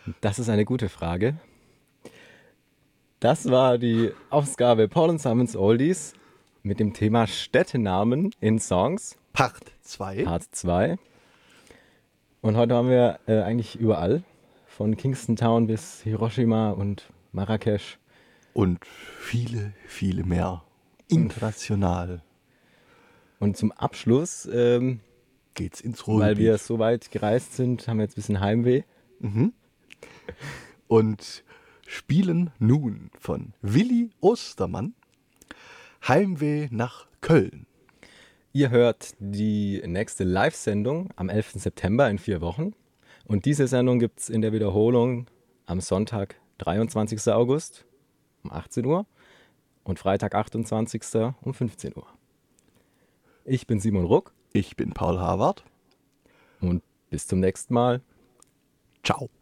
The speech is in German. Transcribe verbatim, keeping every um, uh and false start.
Das ist eine gute Frage. Das war die Ausgabe Paul und Simons Oldies mit dem Thema Städtenamen in Songs, Part zwei. Part zwei. Und heute haben wir äh, eigentlich überall, von Kingston Town bis Hiroshima und Marrakesch. Und viele, viele mehr. International Und zum Abschluss, ähm, geht's ins weil wir Ruhrgebiet. so weit gereist sind, haben wir jetzt ein bisschen Heimweh. Und spielen nun von Willi Ostermann Heimweh nach Köln. Ihr hört die nächste Live-Sendung am elften September in vier Wochen. Und diese Sendung gibt es in der Wiederholung am Sonntag, dreiundzwanzigsten August um achtzehn Uhr und Freitag, achtundzwanzigsten um fünfzehn Uhr. Ich bin Simon Ruck Ich bin Paul Harvard. und bis zum nächsten Mal. Ciao.